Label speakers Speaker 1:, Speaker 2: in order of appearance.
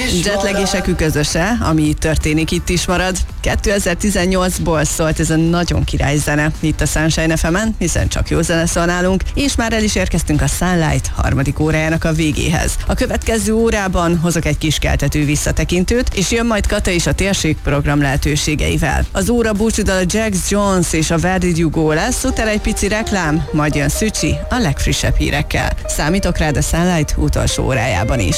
Speaker 1: Jetlag közöse, ami itt történik, itt is marad. 2018-ból szólt ez a nagyon király zene itt a Sunshine FM-en, hiszen csak jó zene szól nálunk, és már el is érkeztünk a Sunlight harmadik órájának a végéhez. A következő órában hozok egy kis keltető visszatekintőt, és jön majd Kata is a térség program lehetőségeivel. Az óra búcsúdal a Jax Jones és a Where Did You Go lesz, utána egy pici reklám, majd jön Szücsi a legfrissebb hírekkel. Számítok rád a Sunlight utolsó órájában is.